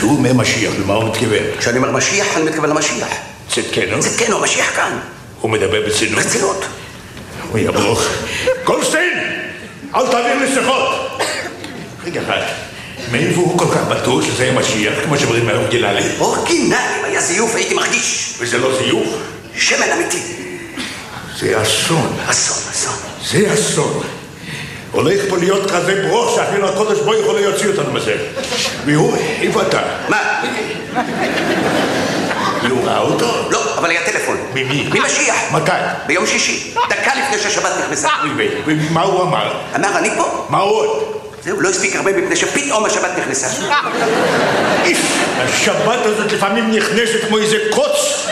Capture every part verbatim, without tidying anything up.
כשהוא אומר משיח, למה הוא מתכוון? כשאני אומר משיח, אני מתכוון למשיח. צדקנו? צדקנו, המשיח כאן. הוא מדבר ברצינות? ברצינות. הוא יברוך. גולדשטיין! אל תעביר לי שיחות! רגע אחד, מאיפה הוא כל כך בטוח שזה משיח, כמו שאומרים מהאורגינלי? אורגינלי, אם היה זיוף הייתי מרגיש. וזה לא זיוף? שמן אמיתי. זה אסון. אסון, אסון. זה אסון. הולך פה להיות כזה ברוך שאפילו הקודש בו יכול להוציא אותנו מזה. והוא, איפה אתה? מה? לא ראה אותו? לא, אבל היה טלפון. ממי? ממשיח. מתי? ביום שישי. דקה לפני שהשבת נכנסה. ומה הוא אמר? אמר, אני פה. מה עוד? זהו, לא הספיק הרבה מפני שפתאום השבת נכנסה. איף, השבת הזאת לפעמים נכנסת כמו איזה קוץ.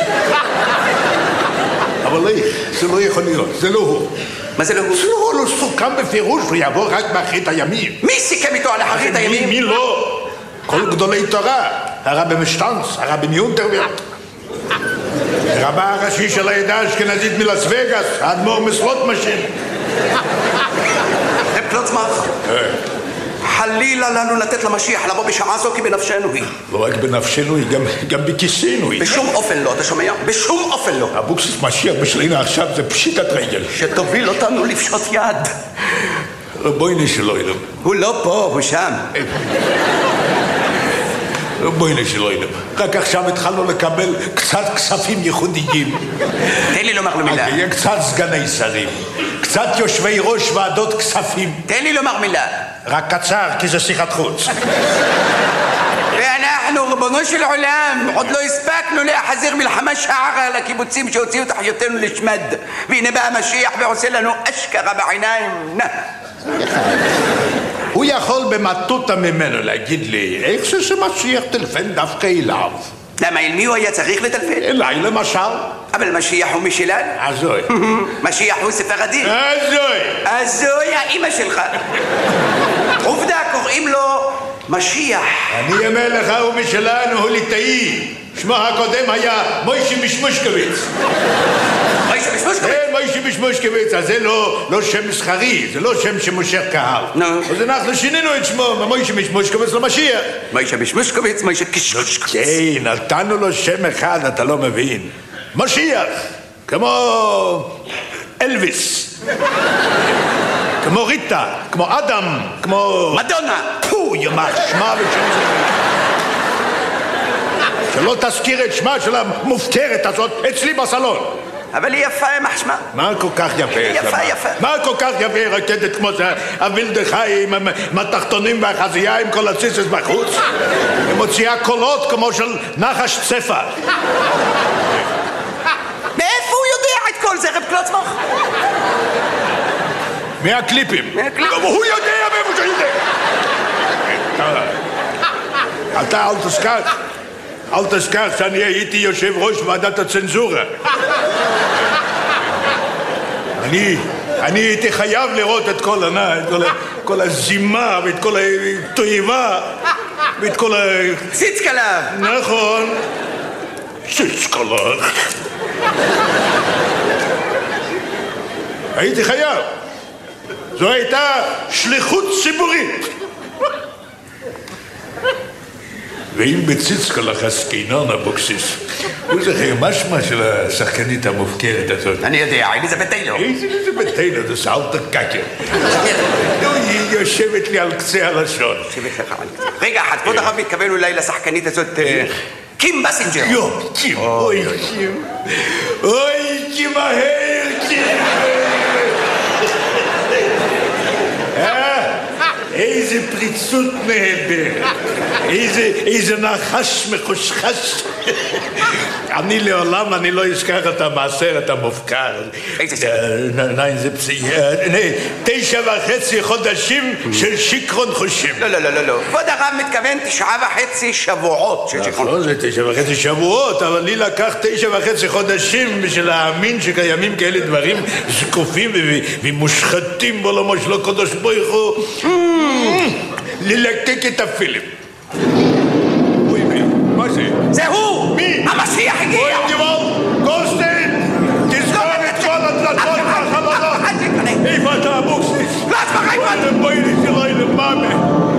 אבל איך, זה לא יכול להיות, זה לא הוא. מה זה לא הוא? זה לא הוא, לא סוכם בפירוש, הוא יבוא רק באחרית הימים. מי סיכם איתו על אחרית הימים? מי לא? כל גדולי תורה, הרבי משטנץ, הרבי מיונטרברט, הרבה הראשי של העדה האשכנזית מלאס וגאס, האדמו"ר מסלוטמשין. רב קלוצמח, חלילה לנו לתת למשיח לבוא בשעה זו כי בנפשנו היא. לא רק בנפשנו היא, גם בכיסנו היא. בשום אופן לא, אתה שומע? בשום אופן לא. אבוקסיס משיח בשלינה עכשיו זה פשיטת רגל. שתוביל אותנו לפשוט יד. בואי נשאלו אליו. הוא לא פה, הוא שם. בואי נשאלו אליו. רק עכשיו התחלנו לקבל קצת כספים ייחודיים. תן לי לומר לו מילה. יהיה קצת סגני שרים, קצת יושבי ראש ועדות כספים. תן לי לומר מילה. רק קצר, כי זה שיחת חוץ. ואנחנו, ריבונו של עולם, עוד לא הספקנו להחזיר מלחמה שערה על הקיבוצים שהוציאו את אחיותינו לשמד. והנה בא המשיח ועושה לנו אשכרה בעיניים. נא. הוא יכול במטותא ממנו להגיד לי, איך זה שמשיח טלפן דווקא אליו? למה, אל מי הוא היה צריך לטלפן? אליי למשל. אבל משיח הוא משלנו. הזוי. משיח הוא ספרדי. הזוי. הזוי האמא שלך. עובדה, קוראים לו משיח. אני אומר לך, הוא משלנו, הוא ליטאי. שמו הקודם היה מוישי משמושקוויץ. מוישי משמושקוויץ? כן, מוישי משמושקוויץ. אז זה לא שם מסחרי, זה לא שם שמושך קהל. נו. אז אנחנו שינינו את שמו, מוישי משמושקוויץ למשיח. מוישי משמושקוויץ, מוישי קשקשקוויץ. כן, נתנו לו שם אחד, אתה לא מבין. משיח, כמו אלוויס, כמו ריטה, כמו אדם, כמו... מדונה. פו, ימה, שמה ושם זה. שלא תזכיר את שמה של המופקרת הזאת אצלי בסלון. אבל היא יפה, מה שמה? מה כל כך יפה? יפה, יפה. מה כל כך יפה רקדת כמו זה הווילדחי עם התחתונים והחזייה עם כל הציצס בחוץ? היא מוציאה קולות כמו של נחש צפה. מאיפה הוא יודע את כל זה, רב קלוצמח? מהקליפים. מהקליפים. הוא יודע מאיפה שהוא יודע. אתה אל תשכח. אל תשכח שאני הייתי יושב ראש ועדת הצנזורה. אני, אני הייתי חייב לראות את כל ענה, את כל, כל הזימה ואת כל התועבה ואת כל ה... ציצקלב. נכון. ציצקלב. הייתי חייב. זו הייתה שליחות ציבורית. ואם בציצקלח הסקינון אבוקסיס, הוא זוכר משמע של השחקנית המופקרת הזאת. אני יודע, אליזבת טיילור. איזה אליזבת טיילור, זה סאוטר קאקר. היא יושבת לי על קצה הלשון. רגע אחד, כבוד הרב מתכוון אולי לשחקנית הזאת קים בסינג'ר. יו, קים, אוי קים. אוי קים מהר, קים. איזה פריצות נהדרת, איזה, איזה נחש מחושחש. אני לעולם, אני לא אזכר את המעשר, את המופקר. איזה סרט? תשע וחצי חודשים של שיקרון חושים. לא, לא, לא, לא, לא. כבוד הרב מתכוון תשעה וחצי שבועות של שיקרון. לא, זה תשע וחצי שבועות, אבל לי לקח תשע וחצי חודשים בשביל להאמין שקיימים כאלה דברים זקופים ומושחתים בעולמו של הקדוש ברוך הוא. ללקק את הפילם. אוי מי, מה זה? זה הוא! מי? המשיח הגיע! אוי גבול, גולדשטיין! תסגור את כל הדלתות והחלונות! איפה אתה אבוקסיס? לא, אצבח, איפה? אתם בואי לי שלא יהיה למאמה!